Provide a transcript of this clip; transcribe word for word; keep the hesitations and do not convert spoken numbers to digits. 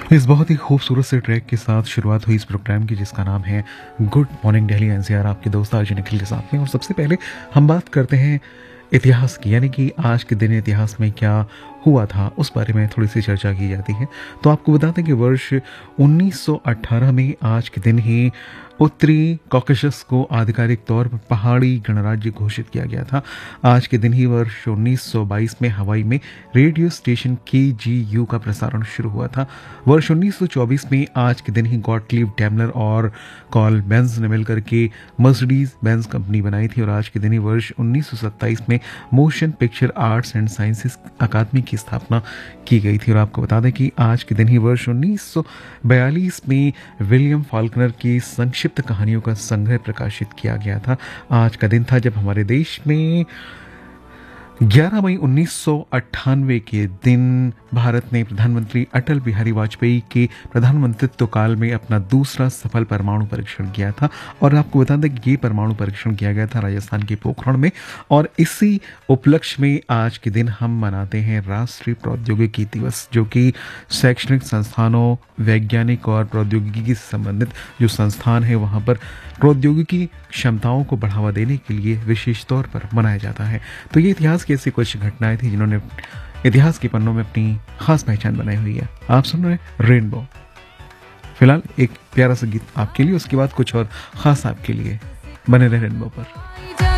इस बहुत ही खूबसूरत से ट्रैक के साथ शुरुआत हुई इस प्रोग्राम की, जिसका नाम है गुड मॉर्निंग दिल्ली एनसीआर, आपके दोस्त आरजे निखिल के साथ में। और सबसे पहले हम बात करते हैं इतिहास की, यानी कि आज के दिन इतिहास में क्या हुआ था उस बारे में थोड़ी सी चर्चा की जाती है। तो आपको बता दें कि वर्ष उन्नीस सौ अठारह में आज के दिन ही उत्तरी कॉकेशस को आधिकारिक तौर पर पहाड़ी गणराज्य घोषित किया गया था। आज के दिन ही वर्ष उन्नीस सौ बाईस में हवाई में रेडियो स्टेशन के जी यू का प्रसारण शुरू हुआ था। वर्ष उन्नीस सौ चौबीस में आज के दिन ही गॉटलीब डेमलर और कॉल बेंज ने मिलकर के मर्सिडीज बेंज कंपनी बनाई थी। और आज के दिन ही वर्ष उन्नीस सौ सत्ताईस में motion picture arts and sciences अकादमी की स्थापना की गई थी। और आपको बता दें कि आज के दिन ही वर्ष उन्नीस सौ बयालीस में विलियम फाल्कनर की संक्षिप्त कहानियों का संग्रह प्रकाशित किया गया था। आज का दिन था जब हमारे देश में ग्यारह मई उन्नीस सौ अट्ठानवे के दिन भारत ने प्रधानमंत्री अटल बिहारी वाजपेयी के प्रधानमंत्रित्व काल में अपना दूसरा सफल परमाणु परीक्षण किया था। और आपको बता दें कि ये परमाणु परीक्षण किया गया था राजस्थान के पोखरण में। और इसी उपलक्ष्य में आज के दिन हम मनाते हैं राष्ट्रीय प्रौद्योगिकी दिवस, जो कि शैक्षणिक संस्थानों, वैज्ञानिक और प्रौद्योगिकी से संबंधित जो संस्थान है वहाँ पर प्रौद्योगिकी क्षमताओं को बढ़ावा देने के लिए विशेष तौर पर मनाया जाता है। तो ये इतिहास की ऐसी कुछ घटनाएं थी जिन्होंने इतिहास के पन्नों में अपनी खास पहचान बनाई हुई है। आप सुन रहे हैं रेनबो। फिलहाल एक प्यारा सा गीत आपके लिए, उसके बाद कुछ और खास आपके लिए। बने रहे रेनबो पर।